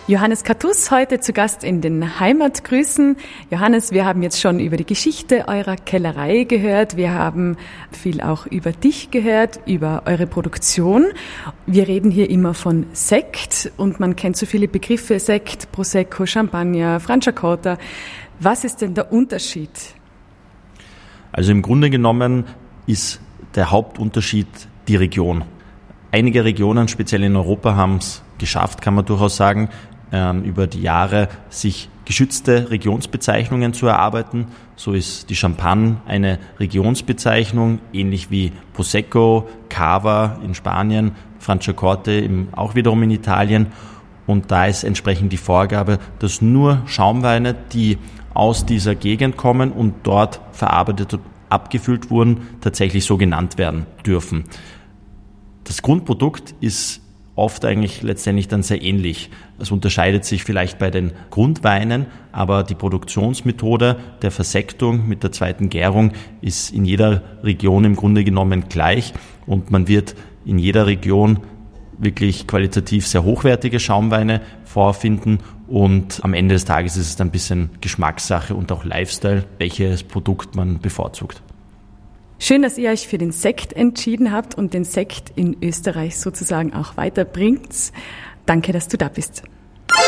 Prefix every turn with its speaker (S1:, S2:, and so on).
S1: Johannes Cartus heute zu Gast in den Heimatgrüßen. Johannes, wir haben jetzt schon über die Geschichte eurer Kellerei gehört. Wir haben viel auch über dich gehört, über eure Produktion. Wir reden hier immer von Sekt und man kennt so viele Begriffe: Sekt, Prosecco, Champagner, Franciacorta. Was ist denn der Unterschied?
S2: Also im Grunde genommen ist der Hauptunterschied die Region. Einige Regionen, speziell in Europa, haben es geschafft, kann man durchaus sagen, über die Jahre sich geschützte Regionsbezeichnungen zu erarbeiten. So ist die Champagne eine Regionsbezeichnung, ähnlich wie Prosecco, Cava in Spanien, Franciacorta auch wiederum in Italien. Und da ist entsprechend die Vorgabe, dass nur Schaumweine, die aus dieser Gegend kommen und dort verarbeitet und abgefüllt wurden, tatsächlich so genannt werden dürfen. Das Grundprodukt ist oft eigentlich letztendlich dann sehr ähnlich. Es unterscheidet sich vielleicht bei den Grundweinen, aber die Produktionsmethode der Versektung mit der zweiten Gärung ist in jeder Region im Grunde genommen gleich und man wird in jeder Region wirklich qualitativ sehr hochwertige Schaumweine vorfinden und am Ende des Tages ist es dann ein bisschen Geschmackssache und auch Lifestyle, welches Produkt man bevorzugt.
S1: Schön, dass ihr euch für den Sekt entschieden habt und den Sekt in Österreich sozusagen auch weiterbringt. Danke, dass du da bist.